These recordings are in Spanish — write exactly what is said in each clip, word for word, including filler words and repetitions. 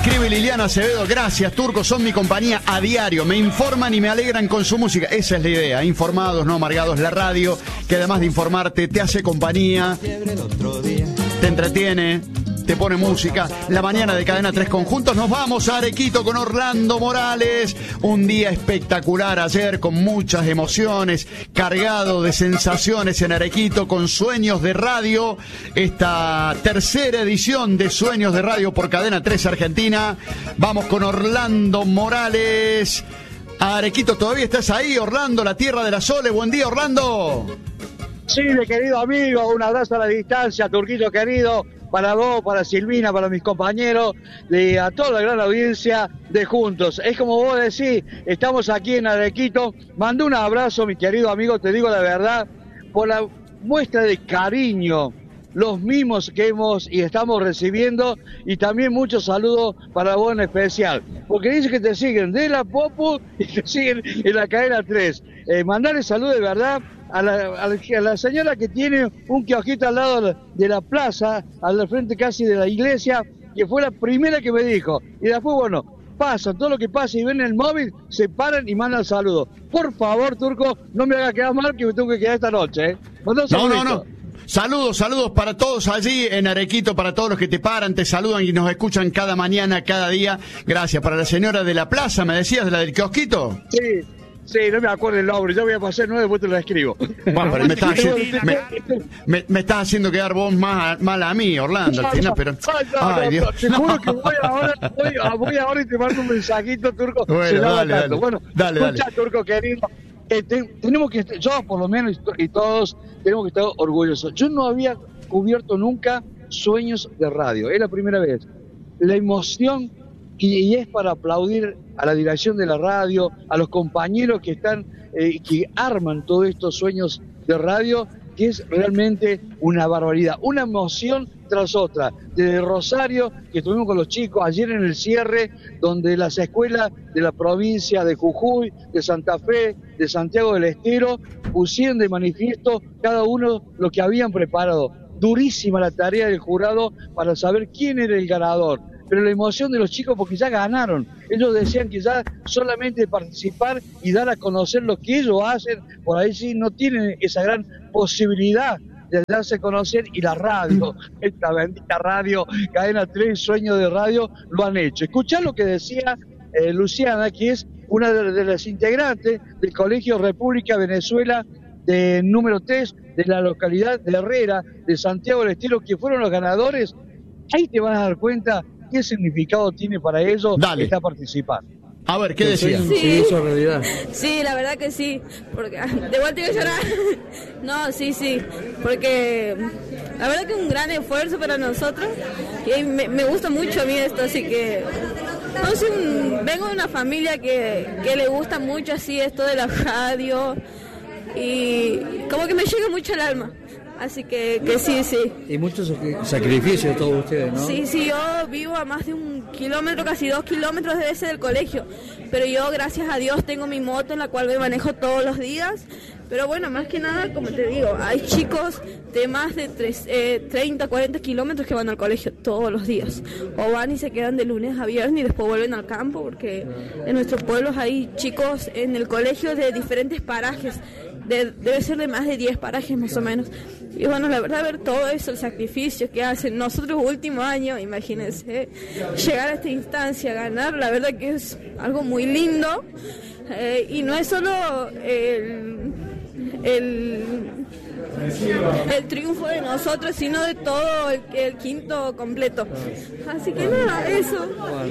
escribe Liliana Acevedo, gracias Turco, son mi compañía a diario, me informan y me alegran con su música. Esa es la idea, informados, no amargados, la radio, que además de informarte, te hace compañía, te entretiene, te pone música. La mañana de Cadena tres Conjuntos, nos vamos a Arequito con Orlando Morales. Un día espectacular ayer, con muchas emociones, cargado de sensaciones en Arequito, con Sueños de Radio, esta tercera edición de Sueños de Radio por Cadena tres Argentina. Vamos con Orlando Morales a Arequito. ¿Todavía estás ahí, Orlando, la tierra de la Sole? Buen día, Orlando. Sí, mi querido amigo, un abrazo a la distancia, Turquito querido, para vos, para Silvina, para mis compañeros, de, a toda la gran audiencia de Juntos. Es como vos decís, estamos aquí en Arequito. Mando un abrazo, mi querido amigo, te digo la verdad, por la muestra de cariño, los mimos que hemos y estamos recibiendo, y también muchos saludos para vos en especial, porque dice que te siguen de la Popu y te siguen en la Cadena tres. Eh, mandarle salud de verdad a la, a, la, a la señora que tiene un kiosquito al lado de la plaza, al frente casi de la iglesia, que fue la primera que me dijo. Y después, bueno, pasa, todo lo que pasa y ven el móvil, se paran y mandan saludos. Por favor, Turco, no me haga quedar mal, que me tengo que quedar esta noche, ¿eh? No, no, no. Saludos, saludos para todos allí en Arequito, para todos los que te paran, te saludan y nos escuchan cada mañana, cada día. Gracias. Para la señora de la plaza, ¿me decías, de la del kiosquito? Sí. Sí, no me acuerdo el nombre, yo voy a pasar nueve, después te lo escribo. Bueno, pero me estás haciendo, me, me, me estás haciendo quedar vos más mal a mí, Orlando, al final, pero... No, no, Ay, no, Dios. Te juro que voy ahora, voy, voy ahora y te mando un mensajito, Turco. Bueno, dale, dale. Bueno, dale, escucha, dale. Turco querido, eh, te, tenemos que, yo por lo menos y todos tenemos que estar orgullosos. Yo no había cubierto nunca Sueños de Radio, es la primera vez. La emoción... Y es para aplaudir a la dirección de la radio, a los compañeros que están, eh, que arman todos estos Sueños de Radio, que es realmente una barbaridad, una emoción tras otra. Desde Rosario, que estuvimos con los chicos ayer en el cierre, donde las escuelas de la provincia de Jujuy, de Santa Fe, de Santiago del Estero, pusieron de manifiesto cada uno lo que habían preparado. Durísima la tarea del jurado para saber quién era el ganador. Pero la emoción de los chicos porque ya ganaron. Ellos decían que ya solamente participar y dar a conocer lo que ellos hacen, por ahí sí no tienen esa gran posibilidad de darse a conocer, y la radio, esta bendita radio, Cadena tres, Sueños de Radio, lo han hecho. Escuchá lo que decía eh, Luciana, que es una de, de las integrantes del Colegio República Venezuela de número tres de la localidad de Herrera, de Santiago del Estero, que fueron los ganadores. Ahí te vas a dar cuenta qué significado tiene para ellos esta participando. A ver, ¿qué decía? Sí. Sí, eso realidad. Sí, la verdad que sí, porque de vuelta iba a llorar. No, sí, sí, porque la verdad que es un gran esfuerzo para nosotros y me, me gusta mucho a mí esto, así que no sé, un, vengo de una familia que, que le gusta mucho así esto de la radio y como que me llega mucho al alma. Así que, que sí, sí. Y muchos sacrificios de todos ustedes, ¿no? Sí, sí, yo vivo a más de un kilómetro, casi dos kilómetros de ese del colegio. Pero yo, gracias a Dios, tengo mi moto en la cual me manejo todos los días. Pero bueno, más que nada, como te digo, hay chicos de más de tres, eh, treinta, cuarenta kilómetros que van al colegio todos los días. O van y se quedan de lunes a viernes y después vuelven al campo, porque en nuestros pueblos hay chicos en el colegio de diferentes parajes. De, debe ser de más de diez parajes más o menos. Y bueno, la verdad, ver todo eso, el sacrificio que hacen nosotros último año, imagínense, ¿eh? Llegar a esta instancia, ganar, la verdad que es algo muy lindo. Eh, y no es solo el, el, el triunfo de nosotros, sino de todo el, el quinto completo. Así que nada, eso.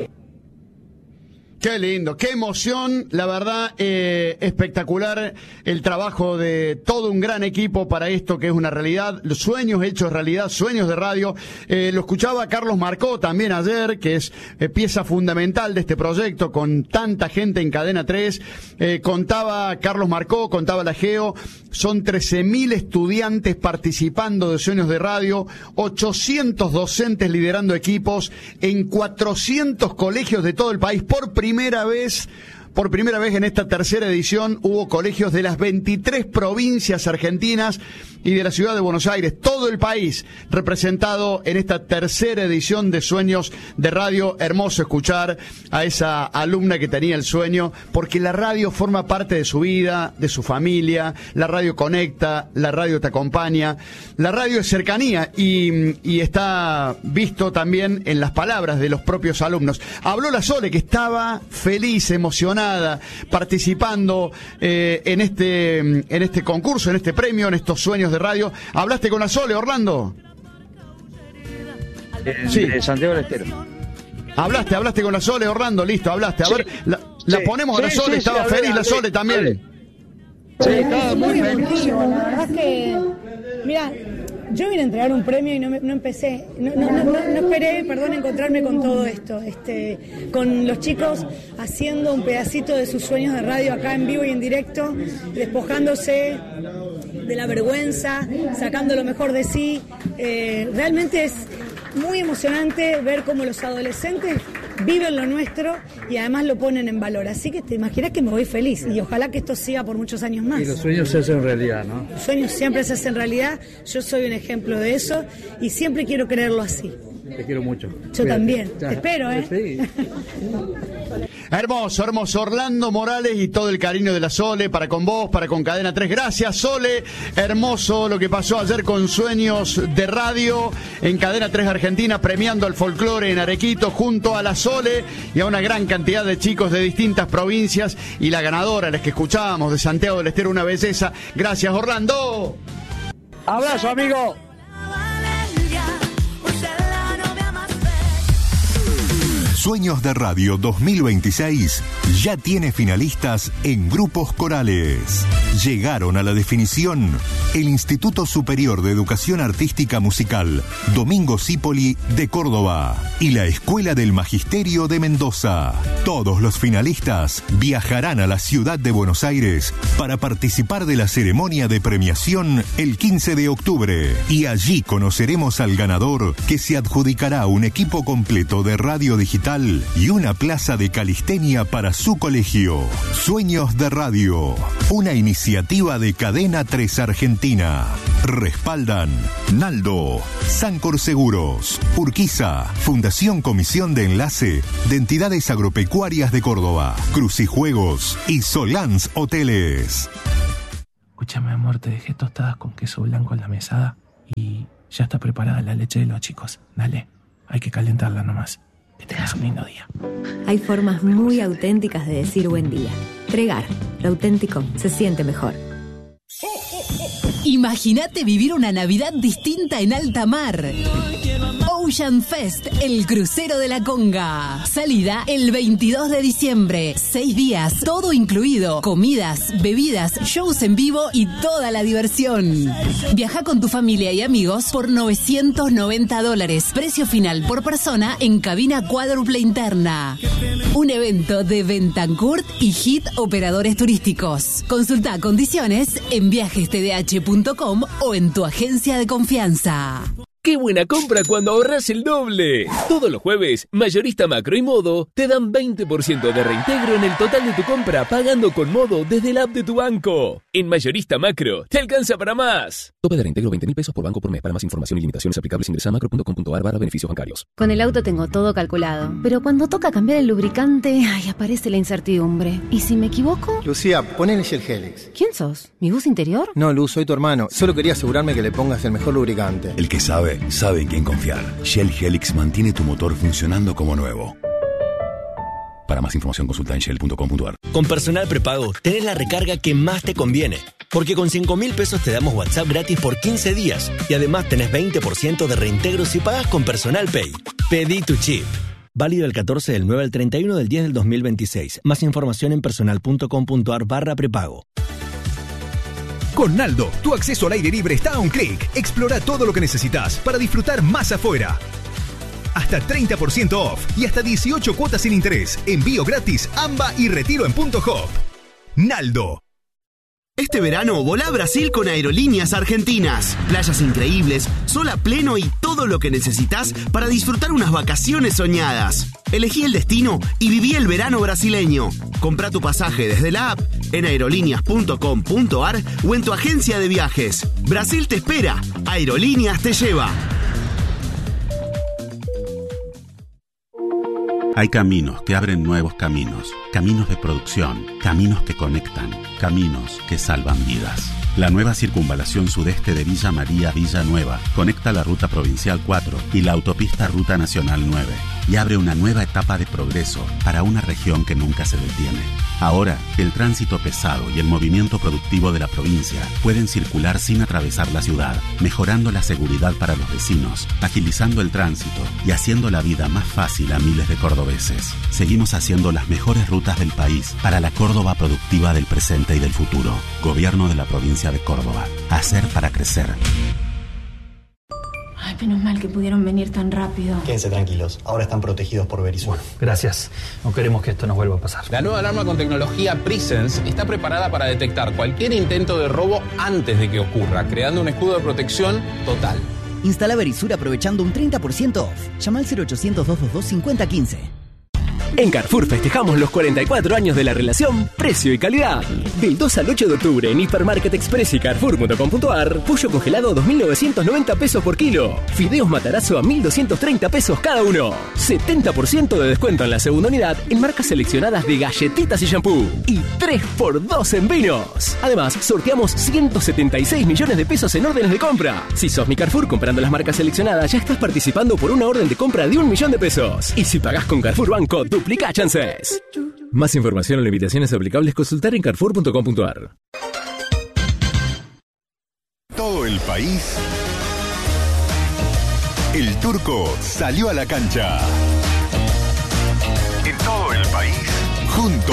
Qué lindo, qué emoción, la verdad, eh, espectacular el trabajo de todo un gran equipo para esto que es una realidad, los sueños hechos realidad, Sueños de Radio. Eh, lo escuchaba Carlos Marcó también ayer, que es eh, pieza fundamental de este proyecto con tanta gente en Cadena tres. Eh, contaba Carlos Marcó, contaba la Geo, son trece mil estudiantes participando de Sueños de Radio, ochocientos docentes liderando equipos en cuatrocientos colegios de todo el país por primera vez. por primera vez en esta tercera edición hubo colegios de las veintitrés provincias argentinas y de la ciudad de Buenos Aires, todo el país representado en esta tercera edición de Sueños de Radio. Hermoso escuchar a esa alumna que tenía el sueño, porque la radio forma parte de su vida, de su familia, la radio conecta, la radio te acompaña, la radio es cercanía y, y está visto también en las palabras de los propios alumnos. Habló la Sole, que estaba feliz, emocionada, participando eh, en este en este concurso, en este premio, en estos Sueños de Radio. ¿Hablaste con la Sole, Orlando? Eh, sí, de Santiago del Estero. Hablaste, hablaste con la Sole, Orlando, listo, hablaste. A Sí, ver, la, la sí, ponemos a la sí, Sole, sí, estaba sí, hablé, feliz la hablé, Sole también. hablé. Sí, estaba muy feliz. La verdad es que, mira, yo vine a entregar un premio y no, me, no empecé, no, no, no, no esperé, perdón, encontrarme con todo esto, este, con los chicos haciendo un pedacito de sus sueños de radio acá en vivo y en directo, despojándose de la vergüenza, sacando lo mejor de sí. Eh, realmente es muy emocionante ver cómo los adolescentes viven lo nuestro y además lo ponen en valor. Así que te imaginas que me voy feliz y ojalá que esto siga por muchos años más. Y los sueños se hacen realidad, ¿no? Los sueños siempre se hacen realidad. Yo soy un ejemplo de eso y siempre quiero creerlo así. Te quiero mucho. Yo Cuídate. también. Ya. Te espero, ¿eh? Sí. Hermoso, hermoso. Orlando Morales y todo el cariño de la Sole para con vos, para con Cadena tres. Gracias, Sole. Hermoso lo que pasó ayer con Sueños de Radio en Cadena tres Argentina, premiando al folclore en Arequito junto a la Sole y a una gran cantidad de chicos de distintas provincias. Y la ganadora, la que escuchábamos, de Santiago del Estero, una belleza. Gracias, Orlando. Abrazo, amigo. Sueños de Radio dos mil veintiséis ya tiene finalistas en grupos corales. Llegaron a la definición el Instituto Superior de Educación Artística Musical Domingo Cipoli de Córdoba y la Escuela del Magisterio de Mendoza. Todos los finalistas viajarán a la ciudad de Buenos Aires para participar de la ceremonia de premiación el quince de octubre. Y allí conoceremos al ganador, que se adjudicará un equipo completo de radio digital y una plaza de calistenia para su colegio. Sueños de Radio, una iniciativa de Cadena tres Argentina. Respaldan Naldo, Sancor Seguros, Urquiza, Fundación Comisión de Enlace de Entidades Agropecuarias de Córdoba, Crucijuegos y Solans Hoteles. Escúchame, amor, te dejé tostadas con queso blanco en la mesada y ya está preparada la leche de los chicos. Dale, hay que calentarla nomás. Que tengas un lindo día. Hay formas muy auténticas de decir buen día. Tregar, lo auténtico se siente mejor. Imagínate vivir una Navidad distinta en alta mar. Ocean Fest, el crucero de la Conga. Salida el veintidós de diciembre. Seis días, todo incluido. Comidas, bebidas, shows en vivo y toda la diversión. Viaja con tu familia y amigos por novecientos noventa dólares. Precio final por persona en cabina cuádruple interna. Un evento de Bentancourt y Hit Operadores Turísticos. Consulta condiciones en viajes t d h punto com o en tu agencia de confianza. ¡Qué buena compra cuando ahorras el doble! Todos los jueves, Mayorista Macro y Modo te dan veinte por ciento de reintegro en el total de tu compra pagando con Modo desde la app de tu banco. En Mayorista Macro, te alcanza para más. Tope de reintegro veinte mil pesos por banco por mes. Para más información y limitaciones aplicables ingresa a macro punto com punto a r barra beneficios bancarios. Con el auto tengo todo calculado, pero cuando toca cambiar el lubricante, ay, aparece la incertidumbre. ¿Y si me equivoco? Lucía, ponele Shell Helix. ¿Quién sos? ¿Mi bus interior? No, Luz, soy tu hermano. Solo quería asegurarme que le pongas el mejor lubricante. El que sabe, sabe en quién confiar. Shell Helix mantiene tu motor funcionando como nuevo. Para más información consulta en shell punto com punto a r. Con Personal Prepago tenés la recarga que más te conviene. Porque con cinco mil pesos te damos WhatsApp gratis por quince días. Y además tenés veinte por ciento de reintegro si pagas con Personal Pay. Pedí tu chip. Válido del catorce del nueve al treinta y uno del diez del dos mil veintiséis. Más información en personal punto com punto a r barra prepago. Con Naldo, tu acceso al aire libre está a un clic. Explora todo lo que necesitas para disfrutar más afuera. Hasta treinta por ciento off y hasta dieciocho cuotas sin interés. Envío gratis, AMBA y retiro en punto hop. Naldo. Este verano volá a Brasil con Aerolíneas Argentinas. Playas increíbles, sol a pleno y todo lo que necesitas para disfrutar unas vacaciones soñadas. Elegí el destino y viví el verano brasileño. Comprá tu pasaje desde la app, en aerolíneas punto com punto ar o en tu agencia de viajes. Brasil te espera. Aerolíneas te lleva. Hay caminos que abren nuevos caminos, caminos de producción, caminos que conectan, caminos que salvan vidas. La nueva circunvalación sudeste de Villa María Villanueva conecta la ruta provincial cuatro y la autopista Ruta Nacional nueve y abre una nueva etapa de progreso para una región que nunca se detiene. Ahora, el tránsito pesado y el movimiento productivo de la provincia pueden circular sin atravesar la ciudad, mejorando la seguridad para los vecinos, agilizando el tránsito y haciendo la vida más fácil a miles de cordobeses. Seguimos haciendo las mejores rutas del país para la Córdoba productiva del presente y del futuro. Gobierno de la provincia de Córdoba. Hacer para crecer. Ay, menos mal que pudieron venir tan rápido. Quédense tranquilos, ahora están protegidos por Verisur. Gracias. No queremos que esto nos vuelva a pasar. La nueva alarma con tecnología Presence está preparada para detectar cualquier intento de robo antes de que ocurra, creando un escudo de protección total. Instala Verisur aprovechando un treinta por ciento off. Llama al cero ochocientos, doscientos veintidós, cincuenta quince. En Carrefour festejamos los cuarenta y cuatro años de la relación precio y calidad. Del dos al ocho de octubre en Hipermarket Express y Carrefour punto com punto ar, pollo congelado a dos mil novecientos noventa pesos por kilo. Fideos Matarazzo a mil doscientos treinta pesos cada uno. setenta por ciento de descuento en la segunda unidad en marcas seleccionadas de galletitas y shampoo. Y tres por dos en vinos. Además, sorteamos ciento setenta y seis millones de pesos en órdenes de compra. Si sos mi Carrefour comprando las marcas seleccionadas, ya estás participando por una orden de compra de un millón de pesos. Y si pagás con Carrefour Banco, duplica chances. Más información o limitaciones aplicables, consultar en carrefour punto com punto ar. Todo el país. El Turco salió a la cancha. En todo el país, junto